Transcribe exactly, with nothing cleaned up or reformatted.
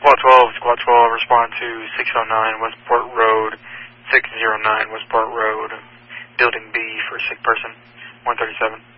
Squad twelve, Squad twelve, respond to six oh nine Westport Road, six oh nine Westport Road, Building B for sick person, one thirty-seven.